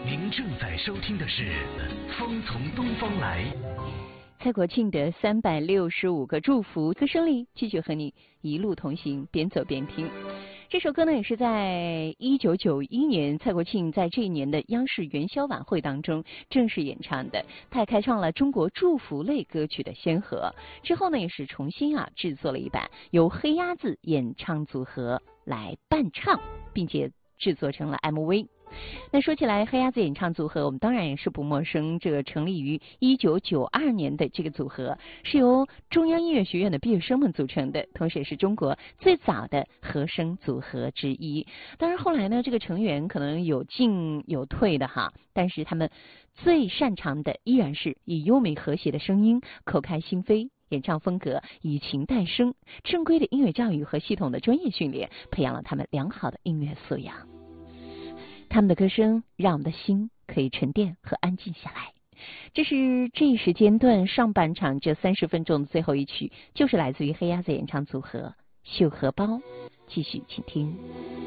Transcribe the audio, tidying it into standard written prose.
您正在收听的是《风从东方来》。 蔡国庆的365个祝福歌声里，继续和你一路同行，边走边听。这首歌呢，也是在1991年蔡国庆在这一年的央视元宵晚会当中正式演唱的，他也开创了中国祝福类歌曲的先河。之后呢，也是重新制作了一版，由黑鸭子演唱组合来伴唱，并且制作成了 MV。那说起来，黑鸭子演唱组合，我们当然也是不陌生。这个成立于1992年的这个组合，是由中央音乐学院的毕业生们组成的，同时也是中国最早的和声组合之一。当然后来呢，这个成员可能有进有退的但是他们最擅长的依然是以优美和谐的声音口开心扉。演唱风格以情带声，正规的音乐教育和系统的专业训练，培养了他们良好的音乐素养。他们的歌声让我们的心可以沉淀和安静下来。这是这一时间段上半场这30分钟的最后一曲，就是来自于黑鸭子演唱组合《绣荷包》。继续请听。